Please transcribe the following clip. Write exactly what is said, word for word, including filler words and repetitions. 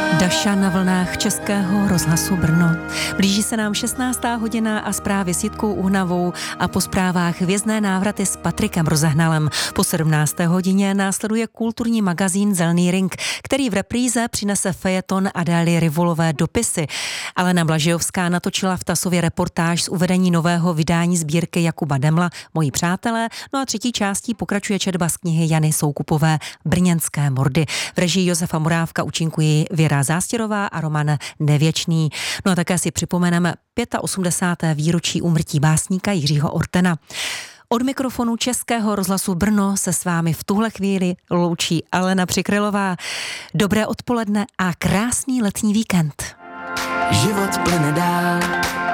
Daša na vlnách Českého rozhlasu Brno. Blíží se nám šestnáctá hodina a zprávy s Jitkou Uhnavou a po zprávách Hvězdné návraty s Patrikem Rozehnalem. Po sedmnácté hodině následuje kulturní magazín Zelený ring, který v repríze přinese fejeton Adély Rivolové Dopisy. Alena Blažejovská natočila v Tasově reportáž z uvedení nového vydání sbírky Jakuba Demla Moji přátelé, no a třetí částí pokračuje četba z knihy Jany Soukupové Brněnské mordy. V režii Josefa Morávka účinkují Věra Zástěrová a Roman Nevěčný. No a také si připomeneme osmdesátého pátého výročí úmrtí básníka Jiřího Ortena. Od mikrofonu Českého rozhlasu Brno se s vámi v tuhle chvíli loučí Alena Přikrylová. Dobré odpoledne a krásný letní víkend. Život plyne dál,